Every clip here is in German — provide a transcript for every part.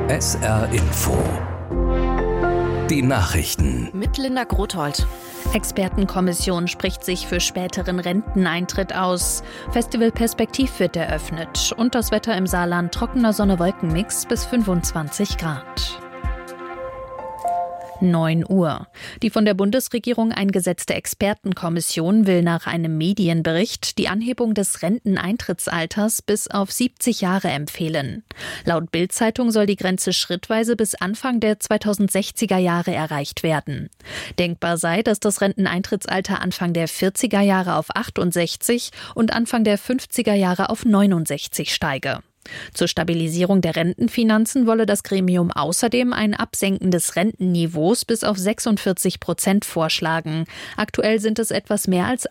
SR Info. Die Nachrichten. Mit Linda Grothold. Expertenkommission spricht sich für späteren Renteneintritt aus. Festival Perspektiv wird eröffnet. Und das Wetter im Saarland: trockener Sonne-Wolken-Mix bis 25 Grad. 9 Uhr. Die von der Bundesregierung eingesetzte Expertenkommission will nach einem Medienbericht die Anhebung des Renteneintrittsalters bis auf 70 Jahre empfehlen. Laut Bild-Zeitung soll die Grenze schrittweise bis Anfang der 2060er Jahre erreicht werden. Denkbar sei, dass das Renteneintrittsalter Anfang der 40er Jahre auf 68 und Anfang der 50er Jahre auf 69 steige. Zur Stabilisierung der Rentenfinanzen wolle das Gremium außerdem ein Absenken des Rentenniveaus bis auf 46% vorschlagen. Aktuell sind es etwas mehr als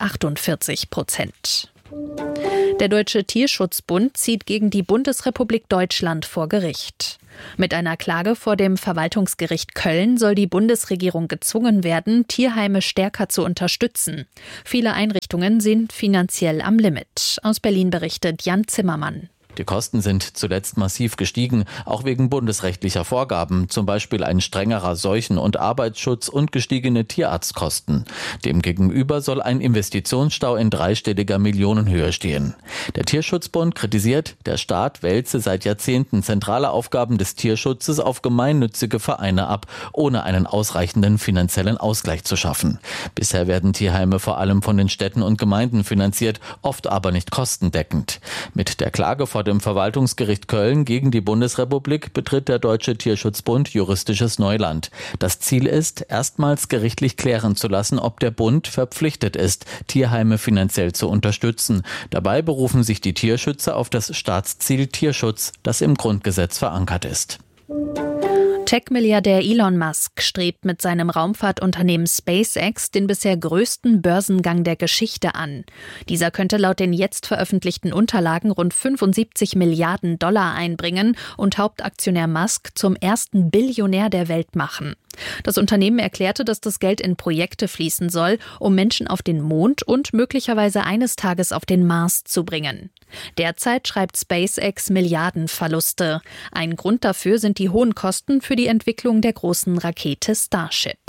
48%. Der Deutsche Tierschutzbund zieht gegen die Bundesrepublik Deutschland vor Gericht. Mit einer Klage vor dem Verwaltungsgericht Köln soll die Bundesregierung gezwungen werden, Tierheime stärker zu unterstützen. Viele Einrichtungen sind finanziell am Limit. Aus Berlin berichtet Jan Zimmermann. Die Kosten sind zuletzt massiv gestiegen, auch wegen bundesrechtlicher Vorgaben, zum Beispiel ein strengerer Seuchen- und Arbeitsschutz und gestiegene Tierarztkosten. Demgegenüber soll ein Investitionsstau in dreistelliger Millionenhöhe stehen. Der Tierschutzbund kritisiert, der Staat wälze seit Jahrzehnten zentrale Aufgaben des Tierschutzes auf gemeinnützige Vereine ab, ohne einen ausreichenden finanziellen Ausgleich zu schaffen. Bisher werden Tierheime vor allem von den Städten und Gemeinden finanziert, oft aber nicht kostendeckend. Mit der Klage vor dem Verwaltungsgericht Köln gegen die Bundesrepublik betritt der Deutsche Tierschutzbund juristisches Neuland. Das Ziel ist, erstmals gerichtlich klären zu lassen, ob der Bund verpflichtet ist, Tierheime finanziell zu unterstützen. Dabei berufen sich die Tierschützer auf das Staatsziel Tierschutz, das im Grundgesetz verankert ist. Tech-Milliardär Elon Musk strebt mit seinem Raumfahrtunternehmen SpaceX den bisher größten Börsengang der Geschichte an. Dieser könnte laut den jetzt veröffentlichten Unterlagen rund 75 Milliarden Dollar einbringen und Hauptaktionär Musk zum ersten Billionär der Welt machen. Das Unternehmen erklärte, dass das Geld in Projekte fließen soll, um Menschen auf den Mond und möglicherweise eines Tages auf den Mars zu bringen. Derzeit schreibt SpaceX Milliardenverluste. Ein Grund dafür sind die hohen Kosten für die Entwicklung der großen Rakete Starship.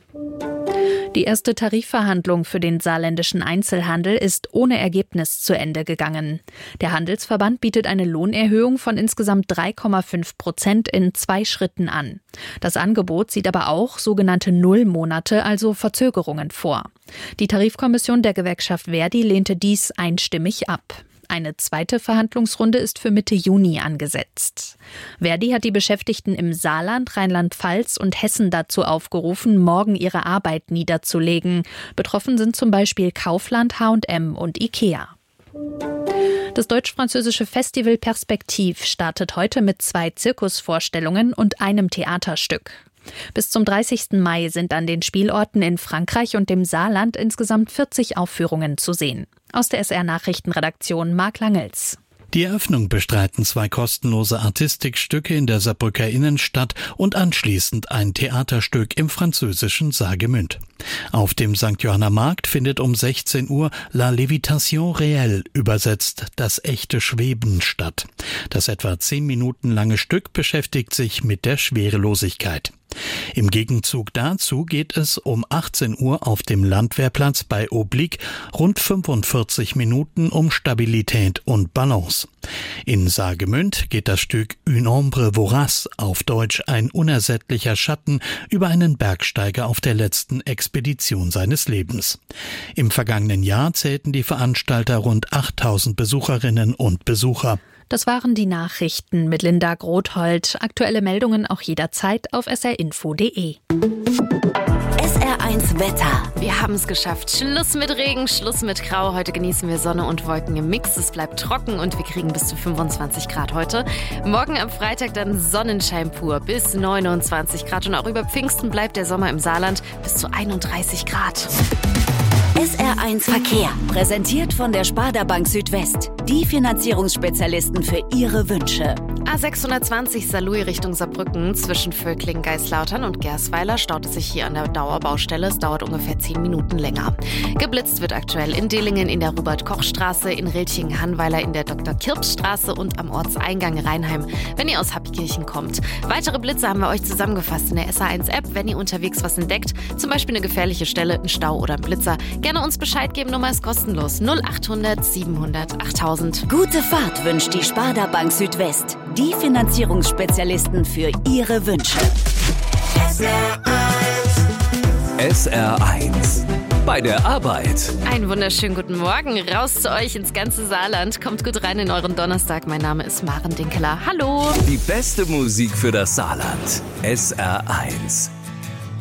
Die erste Tarifverhandlung für den saarländischen Einzelhandel ist ohne Ergebnis zu Ende gegangen. Der Handelsverband bietet eine Lohnerhöhung von insgesamt 3,5% in 2 Schritten an. Das Angebot sieht aber auch sogenannte Nullmonate, also Verzögerungen vor. Die Tarifkommission der Gewerkschaft ver.di lehnte dies einstimmig ab. Eine zweite Verhandlungsrunde ist für Mitte Juni angesetzt. ver.di hat die Beschäftigten im Saarland, Rheinland-Pfalz und Hessen dazu aufgerufen, morgen ihre Arbeit niederzulegen. Betroffen sind zum Beispiel Kaufland, H&M und Ikea. Das deutsch-französische Festival Perspektiv startet heute mit 2 Zirkusvorstellungen und einem Theaterstück. Bis zum 30. Mai sind an den Spielorten in Frankreich und dem Saarland insgesamt 40 Aufführungen zu sehen. Aus der SR-Nachrichtenredaktion Marc Langels. Die Eröffnung bestreiten 2 kostenlose Artistikstücke in der Saarbrücker Innenstadt und anschließend ein Theaterstück im französischen Saargemünd. Auf dem St. Johanner Markt findet um 16 Uhr La Lévitation réelle, übersetzt das echte Schweben, statt. Das etwa 10 Minuten lange Stück beschäftigt sich mit der Schwerelosigkeit. Im Gegenzug dazu geht es um 18 Uhr auf dem Landwehrplatz bei Oblique rund 45 Minuten um Stabilität und Balance. In Saargemünd geht das Stück Une ombre vorace, auf Deutsch ein unersättlicher Schatten, über einen Bergsteiger auf der letzten Expedition seines Lebens. Im vergangenen Jahr zählten die Veranstalter rund 8000 Besucherinnen und Besucher. Das waren die Nachrichten mit Linda Grothold. Aktuelle Meldungen auch jederzeit auf srinfo.de. SR1 Wetter. Wir haben es geschafft. Schluss mit Regen, Schluss mit Grau. Heute genießen wir Sonne und Wolken im Mix. Es bleibt trocken und wir kriegen bis zu 25 Grad heute. Morgen am Freitag dann Sonnenschein pur bis 29 Grad. Und auch über Pfingsten bleibt der Sommer im Saarland bis zu 31 Grad. SR1 Verkehr, präsentiert von der Sparda Bank Südwest. Die Finanzierungsspezialisten für Ihre Wünsche. A620 Saarlouis Richtung Saarbrücken zwischen Völklingen, Geislautern und Gersweiler staut es sich hier an der Dauerbaustelle. Es dauert ungefähr 10 Minuten länger. Geblitzt wird aktuell in Dillingen in der Robert-Koch-Straße, in Rilchingen-Hannweiler in der Dr.-Kirps-Straße und am Ortseingang Rheinheim, wenn ihr aus Happikirchen kommt. Weitere Blitze haben wir euch zusammengefasst in der SR1-App, wenn ihr unterwegs was entdeckt, zum Beispiel eine gefährliche Stelle, einen Stau oder einen Blitzer. Gerne uns Bescheid geben, Nummer ist kostenlos. 0800 700 8000. Gute Fahrt wünscht die Sparda Bank Südwest. Die Finanzierungsspezialisten für Ihre Wünsche. SR1 bei der Arbeit. Einen wunderschönen guten Morgen. Raus zu euch ins ganze Saarland. Kommt gut rein in euren Donnerstag. Mein Name ist Maren Dinkeler. Hallo. Die beste Musik für das Saarland. SR1.